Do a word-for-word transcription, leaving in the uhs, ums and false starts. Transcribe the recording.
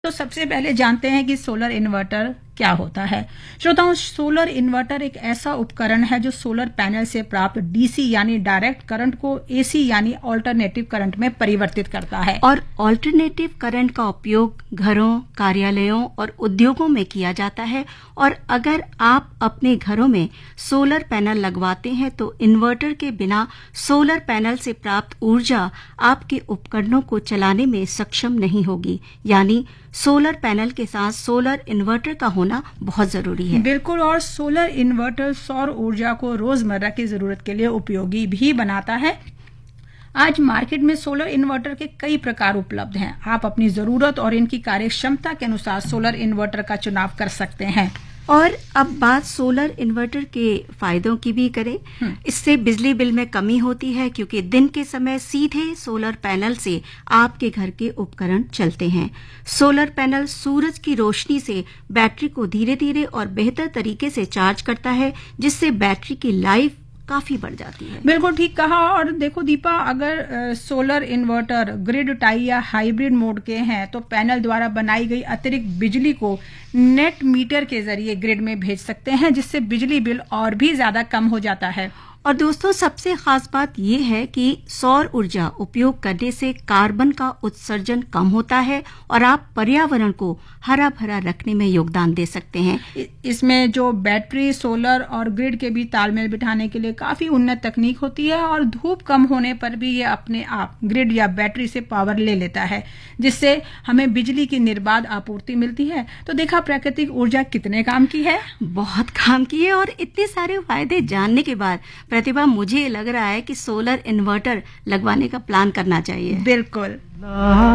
तो सबसे पहले जानते हैं कि सोलर इन्वर्टर क्या होता है। श्रोताओं, सोलर इन्वर्टर एक ऐसा उपकरण है जो सोलर पैनल से प्राप्त डीसी यानी डायरेक्ट करंट को एसी यानी ऑल्टरनेटिव करंट में परिवर्तित करता है। और ऑल्टरनेटिव करंट का उपयोग घरों, कार्यालयों और उद्योगों में किया जाता है। और अगर आप अपने घरों में सोलर पैनल लगवाते हैं तो इन्वर्टर के बिना सोलर पैनल से प्राप्त ऊर्जा आपके उपकरणों को चलाने में सक्षम नहीं होगी। यानी सोलर पैनल के साथ सोलर इन्वर्टर का होना बहुत जरूरी है। बिल्कुल, और सोलर इन्वर्टर सौर ऊर्जा को रोजमर्रा की जरूरत के लिए उपयोगी भी बनाता है। आज मार्केट में सोलर इन्वर्टर के कई प्रकार उपलब्ध हैं। आप अपनी जरूरत और इनकी कार्यक्षमता के अनुसार सोलर इन्वर्टर का चुनाव कर सकते हैं। और अब बात सोलर इन्वर्टर के फायदों की भी करें। इससे बिजली बिल में कमी होती है क्योंकि दिन के समय सीधे सोलर पैनल से आपके घर के उपकरण चलते हैं। सोलर पैनल सूरज की रोशनी से बैटरी को धीरे धीरे और बेहतर तरीके से चार्ज करता है, जिससे बैटरी की लाइफ काफी बढ़ जाती है। बिल्कुल ठीक कहा। और देखो दीपा, अगर आ, सोलर इन्वर्टर ग्रिड टाई या हाइब्रिड मोड के हैं तो पैनल द्वारा बनाई गई अतिरिक्त बिजली को नेट मीटर के जरिए ग्रिड में भेज सकते हैं, जिससे बिजली बिल और भी ज्यादा कम हो जाता है। और दोस्तों, सबसे खास बात यह है कि सौर ऊर्जा उपयोग करने से कार्बन का उत्सर्जन कम होता है और आप पर्यावरण को हरा भरा रखने में योगदान दे सकते हैं। इसमें जो बैटरी, सोलर और ग्रिड के बीच तालमेल बिठाने के लिए काफी उन्नत तकनीक होती है और धूप कम होने पर भी ये अपने आप ग्रिड या बैटरी से पावर ले लेता है, जिससे हमें बिजली की निर्बाध आपूर्ति मिलती है। तो देखा प्राकृतिक ऊर्जा कितने काम की है। बहुत काम की है। और इतने सारे फायदे जानने के बाद प्रतिभा, मुझे लग रहा है कि सोलर इन्वर्टर लगवाने का प्लान करना चाहिए। बिल्कुल।